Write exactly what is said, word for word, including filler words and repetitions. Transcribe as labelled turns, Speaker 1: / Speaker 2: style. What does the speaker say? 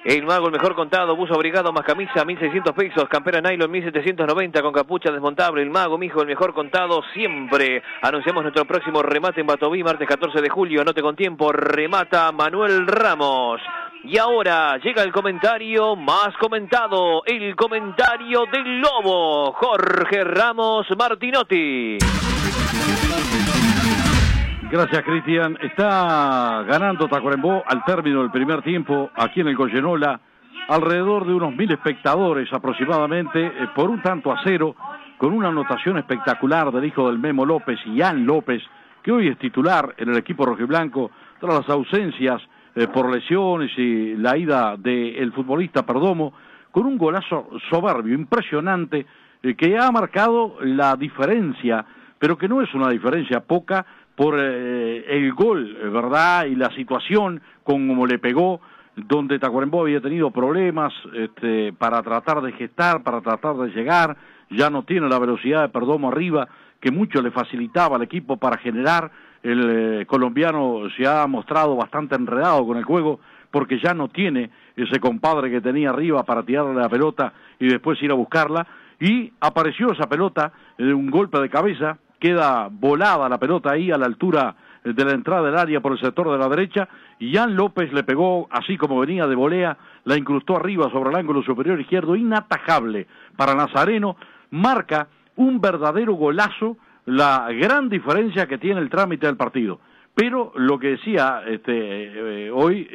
Speaker 1: El Mago, el mejor contado, buzo abrigado más camisa, mil seiscientos pesos, campera nylon, mil setecientos noventa, con capucha desmontable. El Mago, mijo, el mejor contado siempre. Anunciamos nuestro próximo remate en Batoví, martes catorce de julio, anote con tiempo, remata Manuel Ramos. Y ahora llega el comentario más comentado, el comentario del Lobo, Jorge Ramos Martinotti.
Speaker 2: Gracias, Cristian. Está ganando Tacuarembó al término del primer tiempo aquí en el Goyenola, alrededor de unos mil espectadores aproximadamente, eh, por un tanto a cero, con una anotación espectacular del hijo del Memo López, Ian López, que hoy es titular en el equipo rojiblanco tras las ausencias eh, por lesiones y la ida del futbolista Perdomo, con un golazo soberbio, impresionante, eh, que ha marcado la diferencia, pero que no es una diferencia poca, por eh, el gol, ¿verdad? Y la situación con como le pegó, donde Tacuarembó había tenido problemas este, para tratar de gestar, para tratar de llegar, ya no tiene la velocidad de Perdomo arriba, que mucho le facilitaba al equipo para generar. El eh, colombiano se ha mostrado bastante enredado con el juego, porque ya no tiene ese compadre que tenía arriba para tirarle la pelota y después ir a buscarla, y apareció esa pelota, eh, un golpe de cabeza, queda volada la pelota ahí a la altura de la entrada del área por el sector de la derecha, y Ian López le pegó, así como venía de volea, la incrustó arriba sobre el ángulo superior izquierdo, inatajable para Nazareno, marca un verdadero golazo, la gran diferencia que tiene el trámite del partido. Pero lo que decía este, eh, hoy...